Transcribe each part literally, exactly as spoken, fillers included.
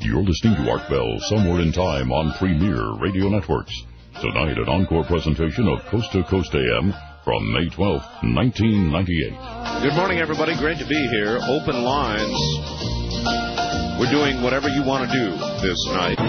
You're listening to Art Bell Somewhere in Time on Premier Radio Networks. Tonight, an encore presentation of Coast to Coast A M from May twelfth, nineteen ninety-eight. Good morning, everybody. Great to be here. Open lines. We're doing whatever you want to do this night.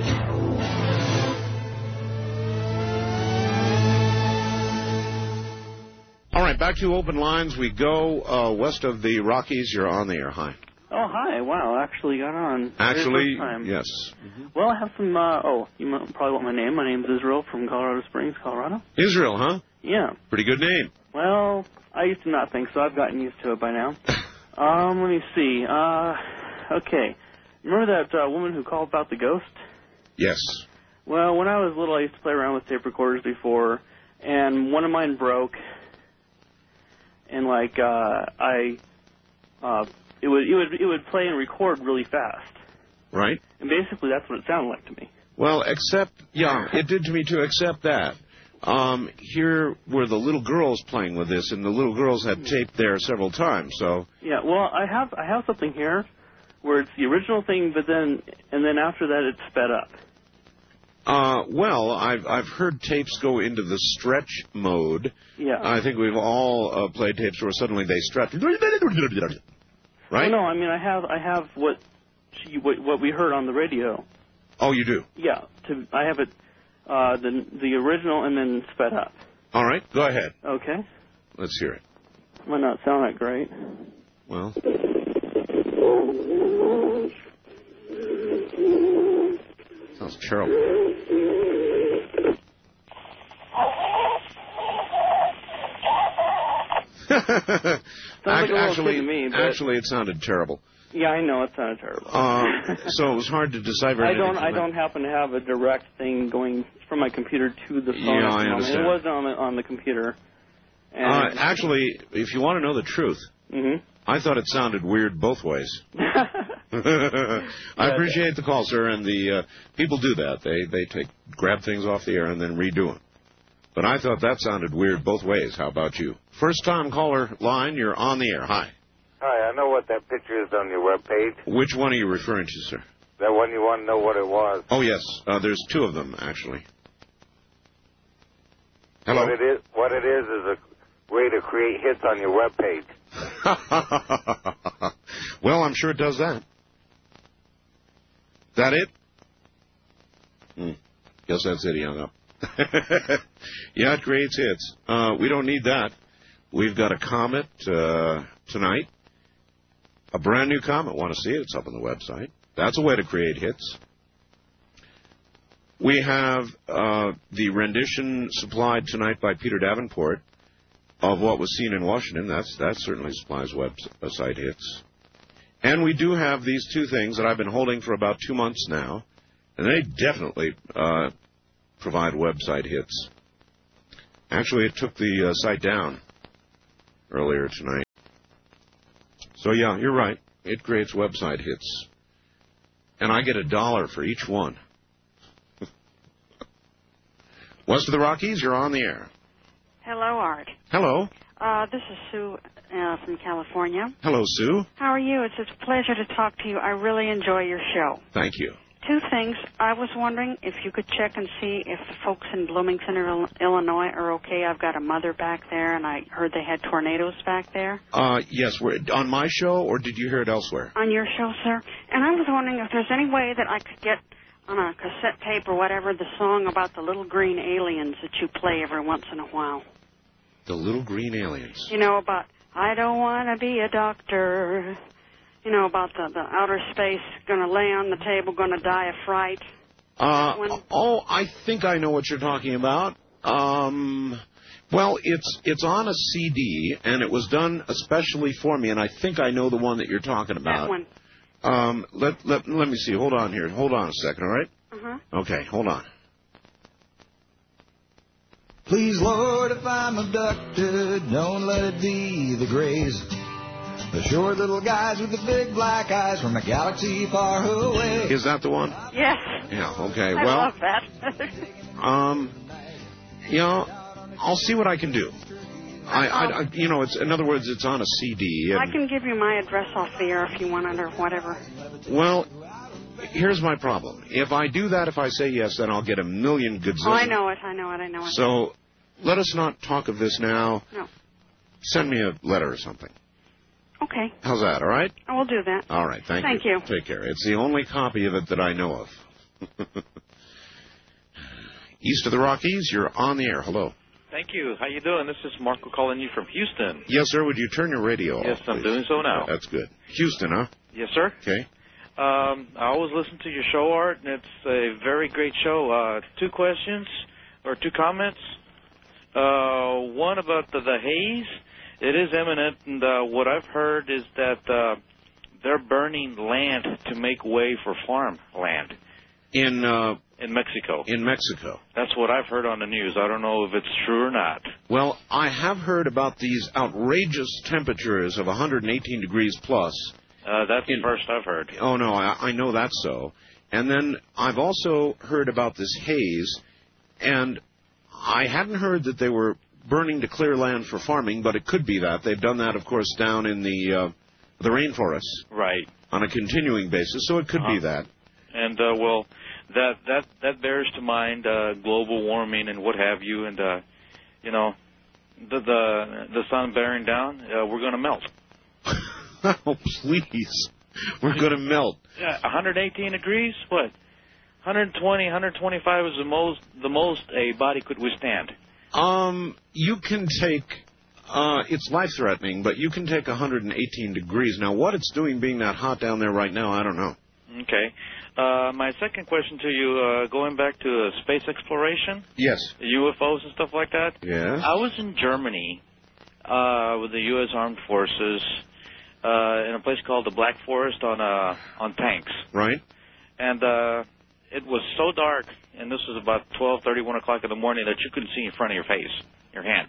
All right, back to open lines we go. Uh, west of the Rockies, you're on the air. Hi. Oh, hi. Wow, actually got on. Actually, time. yes. Mm-hmm. Well, I have some, uh, oh, you might, probably want my name. My name's Israel from Colorado Springs, Colorado. Israel, huh? Yeah. Pretty good name. Well, I used to not think so. I've gotten used to it by now. um, let me see. Uh, okay. Remember that uh, woman who called about the ghost? Yes. Well, when I was little, I used to play around with tape recorders before, and one of mine broke. And, like, uh, I, uh, it would, it would, it would play and record really fast. Right. And basically that's what it sounded like to me. Well, except, yeah, it did to me too, except that. Um, here were the little girls playing with this, and the little girls had tape there several times, so. Yeah, well, I have, I have something here where it's the original thing, but then, and then after that it's sped up. Uh, well, I've I've heard tapes go into the stretch mode. Yeah. I think we've all uh, played tapes where suddenly they stretch. Right? Oh, no, I mean I have I have what she, what, what we heard on the radio. Oh, you do? Yeah. To I have it uh, the the original and then sped up. All right, go ahead. Okay. Let's hear it. Might not sound that great. Well. Sounds terrible. Like actually, to me, actually, it sounded terrible. Yeah, I know it sounded terrible. Uh, so it was hard to decipher. I don't. I don't happen to have a direct thing going from my computer to the phone. Yeah, I understand. understand. It wasn't on the, on the computer. And Uh, actually, if you want to know the truth, mm-hmm. I thought it sounded weird both ways. I appreciate the call, sir, and the uh, people do that. They they take grab things off the air and then redo them. But I thought that sounded weird both ways. How about you? First-time caller line, you're on the air. Hi. Hi, I know what that picture is on your webpage. Which one are you referring to, sir? That one you want to know what it was. Oh, yes. Uh, there's two of them, actually. Hello? What it is, what it is is a way to create hits on your webpage. Well, I'm sure it does that. That it? Hmm. Guess that's it. He hung up. Yeah, it creates hits. Uh, we don't need that. We've got a comet uh, tonight. A brand new comet. Want to see it? It's up on the website. That's a way to create hits. We have uh, the rendition supplied tonight by Peter Davenport of What Was Seen in Washington. That's that certainly supplies website hits. And we do have these two things that I've been holding for about two months now, and they definitely uh, provide website hits. Actually, it took the uh, site down earlier tonight. So, yeah, you're right. It creates website hits. And I get a dollar for each one. West of the Rockies, you're on the air. Hello, Art. Hello. Uh, this is Sue uh, from California. Hello, Sue. How are you? It's a pleasure to talk to you. I really enjoy your show. Thank you. Two things. I was wondering if you could check and see if the folks in Bloomington, Illinois are okay. I've got a mother back there, and I heard they had tornadoes back there. Uh, yes, we're on my show, or did you hear it elsewhere? On your show, sir. And I was wondering if there's any way that I could get on a cassette tape or whatever the song about the little green aliens that you play every once in a while. The little green aliens. You know, about, I don't want to be a doctor. You know, about the, the outer space, going to lay on the table, going to die of fright. Uh, oh, I think I know what you're talking about. Um, well, it's it's on a C D, and it was done especially for me, and I think I know the one that you're talking about. That one. Um, let, let, let me see. Hold on here. Hold on a second, all right? Uh-huh. Okay, hold on. Please, Lord, if I'm abducted, don't let it be the Greys. The short little guys with the big black eyes from a galaxy far away. Is that the one? Yes. Yeah, okay. I well, love that. um, you know, I'll see what I can do. I, I, I, you know, it's in other words, it's on a C D. And, I can give you my address off the air if you want it or whatever. well, here's my problem. If I do that, if I say yes, then I'll get a million gazillion. Oh, I know it. I know it. I know it. So let us not talk of this now. No. Send me a letter or something. Okay. How's that, all right? I will do that. All right, thank, Thank you. you. Take care. It's the only copy of it that I know of. East of the Rockies, you're on the air. Hello. Thank you. How you doing? This is Marco calling you from Houston. Yes, sir. Would you turn your radio Yes, off, I'm please? doing so now. That's good. Houston, huh? Yes, sir. Okay. Um, I always listen to your show, Art, and it's a very great show. Uh, two questions or two comments. Uh, one about the, the haze. It is imminent, and uh, what I've heard is that uh, they're burning land to make way for farm land. In uh, in Mexico. In Mexico. That's what I've heard on the news. I don't know if it's true or not. Well, I have heard about these outrageous temperatures of one hundred eighteen degrees plus. Uh, that's in, the first I've heard. Oh, no, I, I know that's so. And then I've also heard about this haze, and I hadn't heard that they were burning to clear land for farming, but it could be that. They've done that, of course, down in the uh, the rainforests. Right. On a continuing basis, so it could uh-huh. be that. And, uh, well, that, that, that bears to mind uh, global warming and what have you, and, uh, you know, the, the, the sun bearing down, uh, we're going to melt. Oh, please. We're going to melt. Yeah, one hundred eighteen degrees? What? one hundred twenty, one hundred twenty-five is the most the most a body could withstand. Um, you can take, uh, it's life-threatening, but you can take one hundred eighteen degrees. Now, what it's doing being that hot down there right now, I don't know. Okay. Uh, my second question to you, uh, going back to uh, space exploration. Yes. U F Os and stuff like that. Yes. I was in Germany uh, with the U S Armed Forces uh, in a place called the Black Forest on uh, on tanks. Right. And uh, it was so dark, and this was about twelve thirty, one o'clock in the morning, that you couldn't see in front of your face, your hand.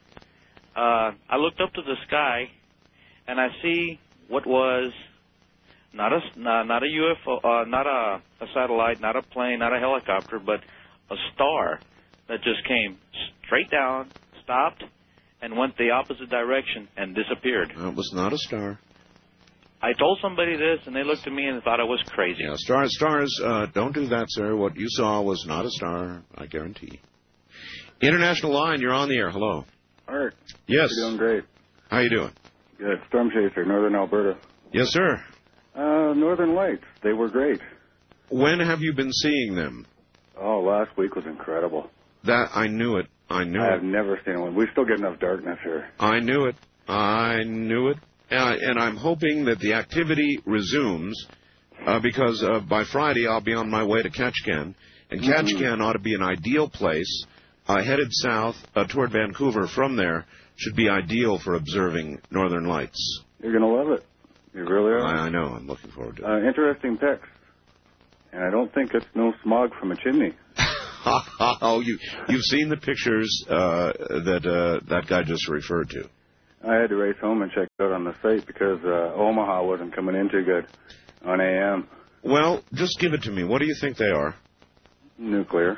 Uh, I looked up to the sky, and I see what was not a, not, not a U F O, uh, not a, a satellite, not a plane, not a helicopter, but a star that just came straight down, stopped, and went the opposite direction and disappeared. It was not a star. I told somebody this, and they looked at me and thought I was crazy. Yeah, stars, stars, uh, don't do that, sir. What you saw was not a star, I guarantee. International line, you're on the air. Hello. Art. Yes. You're doing great. How you doing? Good. Storm Chaser, Northern Alberta. Yes, sir. Uh, Northern Lights. They were great. When have you been seeing them? Oh, last week was incredible. That, I knew it. I knew I it. have never seen one. We still get enough darkness here. I knew it. I knew it. Uh, and I'm hoping that the activity resumes uh, because uh, by Friday I'll be on my way to Ketchikan. And Mm-hmm. Ketchikan ought to be an ideal place. Uh, headed south uh, toward Vancouver from there should be ideal for observing Northern Lights. You're going to love it. You really are. I, I know. I'm looking forward to it. Uh, interesting pics. And I don't think it's no smog from a chimney. Oh, you, you've seen the pictures uh, that uh, that guy just referred to. I had to race home and check it out on the site because uh, Omaha wasn't coming in too good on A M. Well, just give it to me. What do you think they are? Nuclear.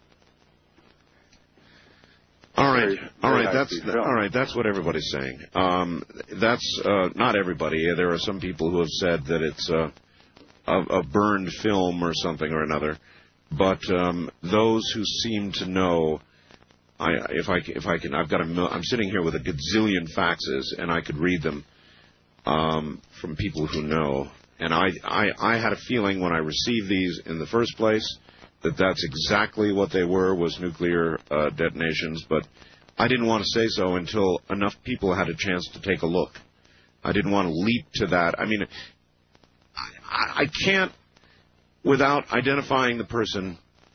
All right, Very, all very right. That's high-speed all right. That's what everybody's saying. Um, that's uh, not everybody. There are some people who have said that it's uh, a, a burned film or something or another. But um, those who seem to know, I, if I if I can, I've got a. Mil- I'm sitting here with a gazillion faxes, and I could read them um, from people who know. And I, I I had a feeling when I received these in the first place that that's exactly what they were, was nuclear uh, detonations, but I didn't want to say so until enough people had a chance to take a look. I didn't want to leap to that. I mean, I, I can't, without identifying the person,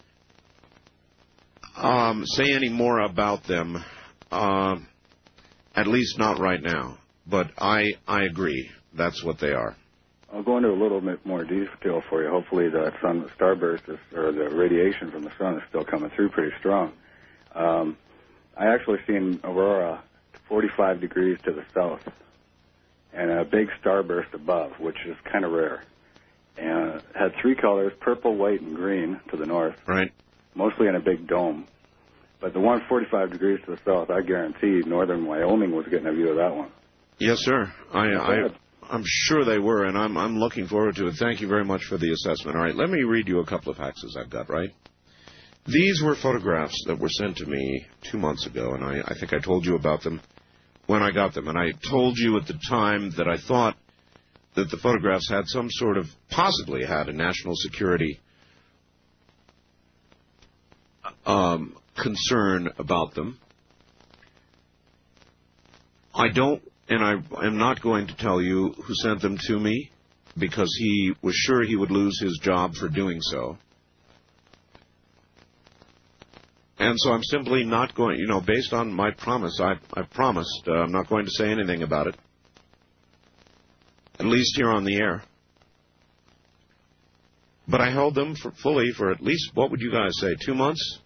um, say any more about them, uh, at least not right now. But I, I agree. That's what they are. I'll go into a little bit more detail for you. Hopefully the sun starburst is, or the radiation from the sun is still coming through pretty strong. Um, I actually seen aurora forty-five degrees to the south and a big starburst above, which is kind of rare. And it had three colors, purple, white, and green to the north. Right. Mostly in a big dome. But the one forty-five degrees to the south, I guarantee northern Wyoming was getting a view of that one. Yes, sir. I, I, I'm sure they were, and I'm, I'm looking forward to it. Thank you very much for the assessment. All right, let me read you a couple of faxes I've got, right? These were photographs that were sent to me two months ago, and I, I think I told you about them when I got them. And I told you at the time that I thought that the photographs had some sort of, possibly had a national security um, concern about them. I don't, and I am not going to tell you who sent them to me, because he was sure he would lose his job for doing so. And so I'm simply not going, you know, based on my promise, I, I promised uh, I'm not going to say anything about it, at least here on the air. But I held them for fully for at least, what would you guys say, two months?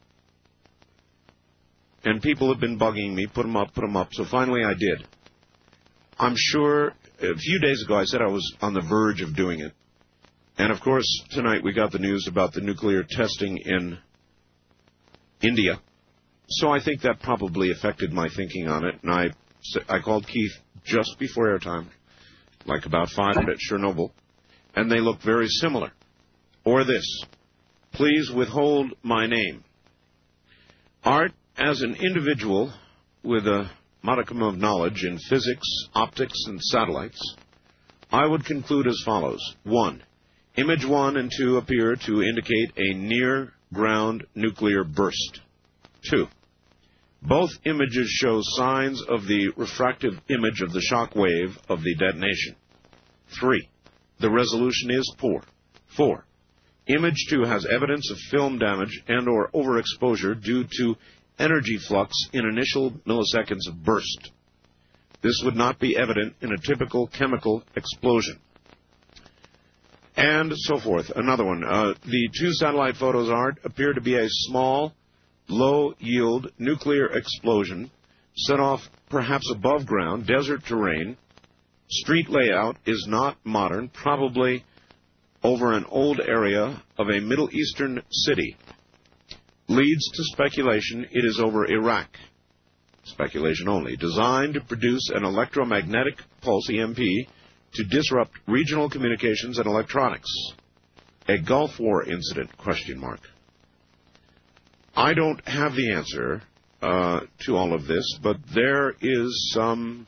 And people have been bugging me, put them up, put them up, so finally I did. I'm sure a few days ago I said I was on the verge of doing it. And, of course, tonight we got the news about the nuclear testing in India. So I think that probably affected my thinking on it. And I, I called Keith just before airtime, like about five at Chernobyl, and they look very similar. Or this: please withhold my name. Art, as an individual with a modicum of knowledge in physics, optics, and satellites, I would conclude as follows. One, image one and two appear to indicate a near-ground nuclear burst. Two, both images show signs of the refractive image of the shock wave of the detonation. Three, the resolution is poor. Four, image two has evidence of film damage and or overexposure due to energy flux in initial milliseconds of burst. This would not be evident in a typical chemical explosion. And so forth. Another one. Uh, the two satellite photos, Art, appear to be a small, low-yield nuclear explosion set off perhaps above ground, desert terrain. Street layout is not modern, probably over an old area of a Middle Eastern city. Leads to speculation it is over Iraq. Speculation only. Designed to produce an electromagnetic pulse, E M P, to disrupt regional communications and electronics. A Gulf War incident, question mark. I don't have the answer uh, to all of this, but there is some...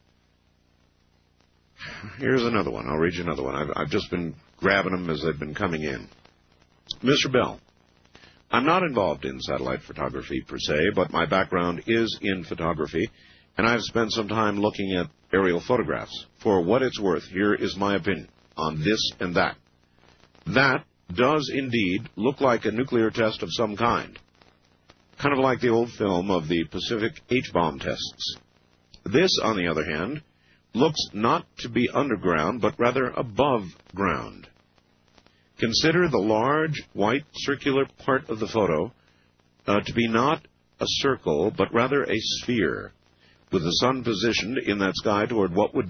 Here's another one. I'll read you another one. I've, I've just been grabbing them as they've been coming in. Mister Bell, I'm not involved in satellite photography per se, but my background is in photography, and I've spent some time looking at aerial photographs. For what it's worth, here is my opinion on this and that. That does indeed look like a nuclear test of some kind, kind of like the old film of the Pacific H-bomb tests. This, on the other hand, looks not to be underground, but rather above ground. Consider the large, white, circular part of the photo uh, to be not a circle, but rather a sphere, with the sun positioned in that sky toward what would